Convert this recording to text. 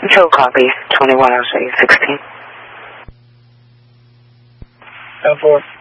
Control copy. 21, I'll show you 16. 10-4.